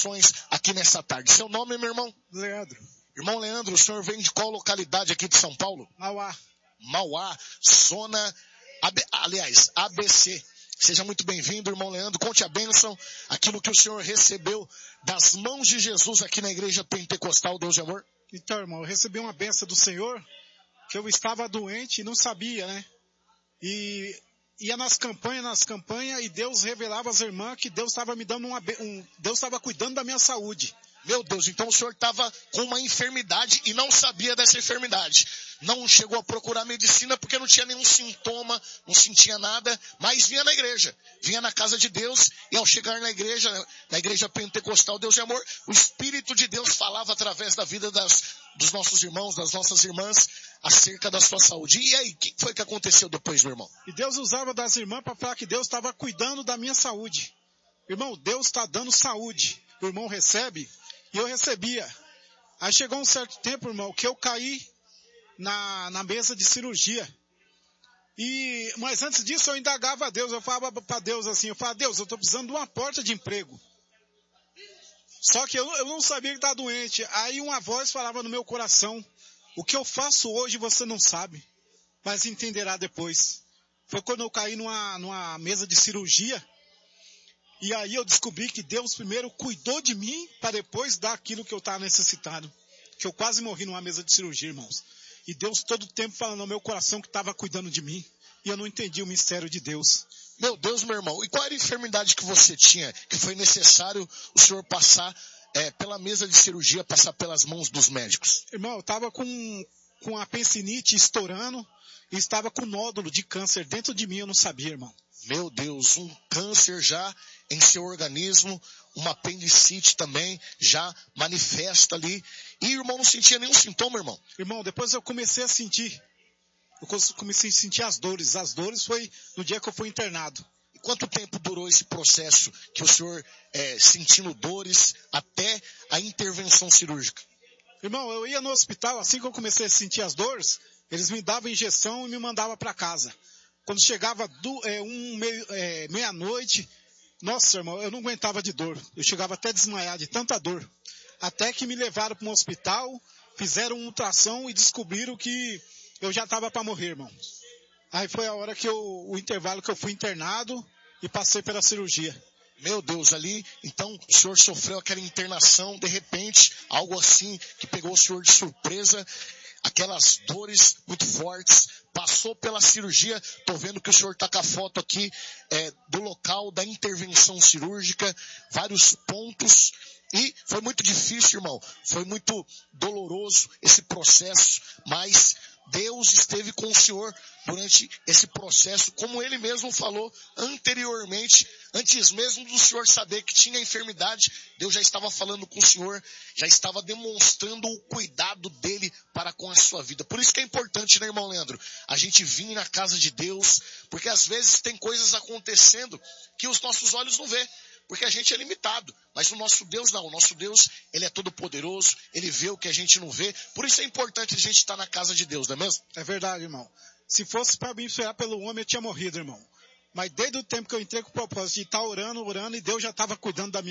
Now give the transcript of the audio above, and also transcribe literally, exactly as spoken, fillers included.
intenções aqui nessa tarde. Seu nome, meu irmão? Leandro. Irmão Leandro, o senhor vem de qual localidade aqui de São Paulo? Mauá. Mauá, zona, A B, aliás, A B C. Seja muito bem-vindo, irmão Leandro. Conte a bênção, aquilo que o senhor recebeu das mãos de Jesus aqui na Igreja Pentecostal Deus de Amor. Então, irmão, eu recebi uma bênção do Senhor, que eu estava doente e não sabia, né? E ia nas campanhas, nas campanhas, e Deus revelava às irmãs que Deus estava me dando uma, um, Deus estava cuidando da minha saúde. Meu Deus, então o senhor estava com uma enfermidade e não sabia dessa enfermidade. Não chegou a procurar medicina porque não tinha nenhum sintoma, não sentia nada, mas vinha na igreja, vinha na casa de Deus, e ao chegar na igreja, na Igreja Pentecostal Deus de Amor, o Espírito de Deus falava através da vida das, dos nossos irmãos, das nossas irmãs, acerca da sua saúde. E aí, o que foi que aconteceu depois, meu irmão? E Deus usava das irmãs para falar que Deus estava cuidando da minha saúde. Irmão, Deus está dando saúde. O irmão recebe, e eu recebia. Aí chegou um certo tempo, irmão, que eu caí na, na mesa de cirurgia. E, mas antes disso eu indagava a Deus, eu falava para Deus assim, eu falava, Deus, eu estou precisando de uma porta de emprego. Só que eu, eu não sabia que estava doente. Aí uma voz falava no meu coração, o que eu faço hoje você não sabe, mas entenderá depois. Foi quando eu caí numa, numa mesa de cirurgia, e aí eu descobri que Deus primeiro cuidou de mim para depois dar aquilo que eu estava necessitado. Que eu quase morri numa mesa de cirurgia, irmãos. E Deus todo o tempo falando no meu coração que estava cuidando de mim. E eu não entendi o mistério de Deus. Meu Deus, meu irmão. E qual era a enfermidade que você tinha, que foi necessário o senhor passar é, pela mesa de cirurgia, passar pelas mãos dos médicos? Irmão, eu estava com, com a pensinite estourando e estava com nódulo de câncer dentro de mim, eu não sabia, irmão. Meu Deus, um câncer já em seu organismo, uma apendicite também já manifesta ali. E o irmão não sentia nenhum sintoma, irmão? Irmão, depois eu comecei a sentir. Eu comecei a sentir as dores. As dores foi no dia que eu fui internado. E quanto tempo durou esse processo que o senhor é, sentindo dores até a intervenção cirúrgica? Irmão, eu ia no hospital, assim que eu comecei a sentir as dores, eles me davam injeção e me mandavam para casa. Quando chegava do, é, um, meio, é, meia-noite, nossa, irmão, eu não aguentava de dor. Eu chegava até a desmaiar de tanta dor. Até que me levaram para um hospital, fizeram uma ultrassom e descobriram que eu já estava para morrer, irmão. Aí foi a hora que eu, o intervalo que eu fui internado e passei pela cirurgia. Meu Deus, ali, então o senhor sofreu aquela internação, de repente, algo assim que pegou o senhor de surpresa, aquelas dores muito fortes, passou pela cirurgia. Tô vendo que o senhor tá com a foto aqui é, do local da intervenção cirúrgica, vários pontos, e foi muito difícil, irmão, foi muito doloroso esse processo, mas Deus esteve com o senhor durante esse processo, como ele mesmo falou anteriormente, antes mesmo do senhor saber que tinha enfermidade, Deus já estava falando com o senhor, já estava demonstrando o cuidado dele para com a sua vida. Por isso que é importante, né, irmão Leandro, a gente vir na casa de Deus, porque às vezes tem coisas acontecendo que os nossos olhos não vê. Porque a gente é limitado, mas o nosso Deus não, o nosso Deus, ele é todo poderoso, ele vê o que a gente não vê, por isso é importante a gente estar na casa de Deus, não é mesmo? É verdade, irmão. Se fosse para mim esperar pelo homem, eu tinha morrido, irmão. Mas desde o tempo que eu entrei com o propósito de estar orando, orando, e Deus já estava cuidando da minha